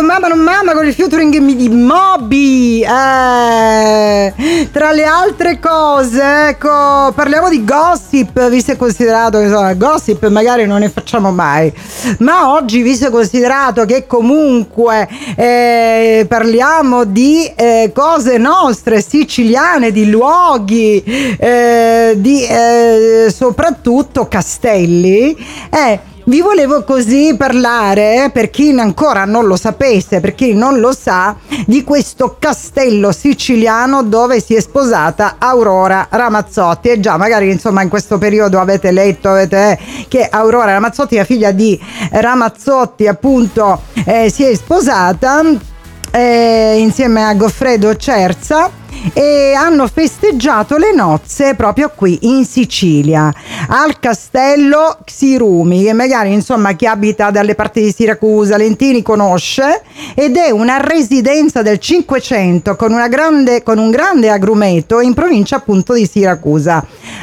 mamma con il featuring di Moby. Tra le altre cose, ecco, parliamo di gossip, visto e considerato che insomma, gossip magari non ne facciamo mai, ma oggi visto e considerato che comunque parliamo di cose nostre siciliane, di luoghi, di soprattutto castelli, vi volevo così parlare, per chi ancora non lo sapesse, per chi non lo sa, di questo castello siciliano dove si è sposata Aurora Ramazzotti. E già magari insomma in questo periodo avete letto che Aurora Ramazzotti, la figlia di Ramazzotti, appunto si è sposata insieme a Goffredo Cerza, e hanno festeggiato le nozze proprio qui in Sicilia al castello Xirumi, che magari insomma chi abita dalle parti di Siracusa, Lentini conosce, ed è una residenza del 500 con un grande agrumeto in provincia appunto di Siracusa.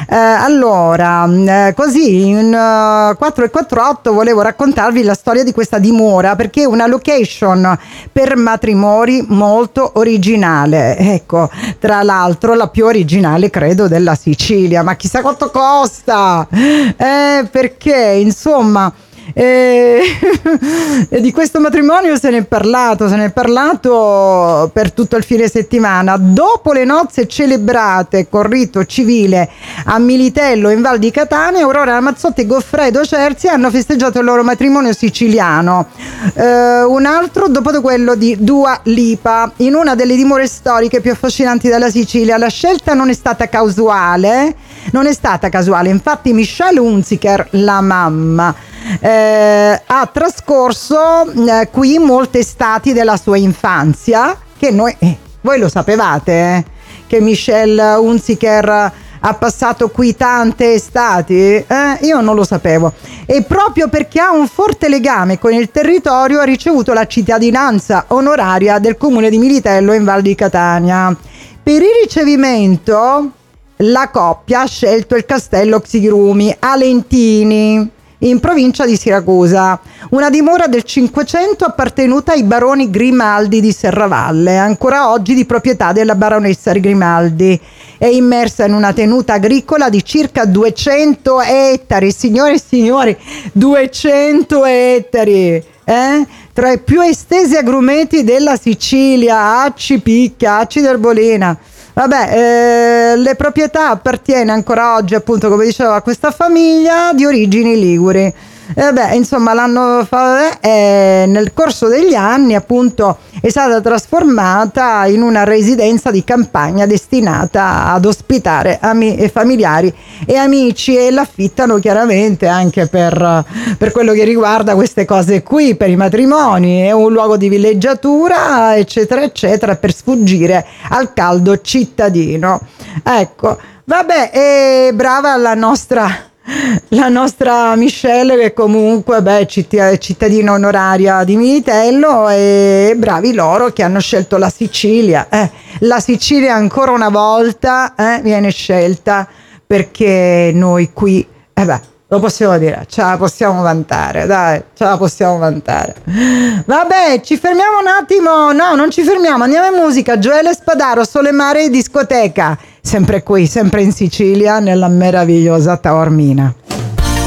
Così in 448 volevo raccontarvi la storia di questa dimora, perché è una location per matrimoni molto originale, ecco, tra l'altro la più originale credo della Sicilia, ma chissà quanto costa, perché insomma di questo matrimonio se ne è parlato per tutto il fine settimana. Dopo le nozze celebrate con rito civile a Militello in Val di Catania, Aurora Ramazzotti e Goffredo Cerzi hanno festeggiato il loro matrimonio siciliano, un altro dopo quello di Dua Lipa, in una delle dimore storiche più affascinanti della Sicilia. La scelta non è stata casuale, infatti Michelle Hunziker, la mamma, ha trascorso qui molte estati della sua infanzia, che voi lo sapevate, che Michelle Hunziker ha passato qui tante estati? Io non lo sapevo. E proprio perché ha un forte legame con il territorio ha ricevuto la cittadinanza onoraria del comune di Militello in Val di Catania. Per il ricevimento la coppia ha scelto il castello Xirumi a Lentini, in provincia di Siracusa, una dimora del 500 appartenuta ai baroni Grimaldi di Serravalle, ancora oggi di proprietà della baronessa Grimaldi. È immersa in una tenuta agricola di circa 200 ettari, signore e signori, 200 ettari, tra i più estesi agrumeti della Sicilia, Acci Picca, Acci d'Erbolina. Le proprietà appartiene ancora oggi, appunto, come dicevo, a questa famiglia di origini liguri. Nel corso degli anni, appunto, è stata trasformata in una residenza di campagna destinata ad ospitare familiari e amici, e l'affittano chiaramente anche per quello che riguarda queste cose qui, per i matrimoni. È un luogo di villeggiatura, eccetera eccetera, per sfuggire al caldo cittadino. Ecco, brava la nostra Michelle, che comunque cittadina onoraria di Militello, e bravi loro che hanno scelto la Sicilia. La Sicilia ancora una volta viene scelta, perché noi qui lo possiamo dire, ce la possiamo vantare, ci fermiamo un attimo. No, non ci fermiamo, andiamo in musica. Gioele Spadaro, Sole, Mare e Discoteca, sempre qui, sempre in Sicilia, nella meravigliosa Taormina.